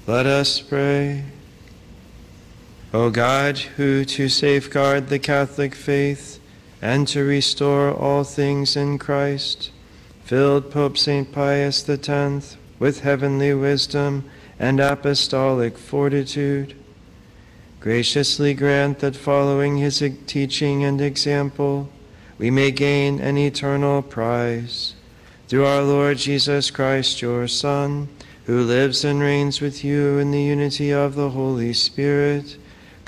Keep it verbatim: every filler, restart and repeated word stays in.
Let us pray. O God, who to safeguard the Catholic faith and to restore all things in Christ, filled Pope Saint Pius the tenth with heavenly wisdom and apostolic fortitude, graciously grant that following his teaching and example, we may gain an eternal prize. Through our Lord Jesus Christ, your Son, who lives and reigns with you in the unity of the Holy Spirit,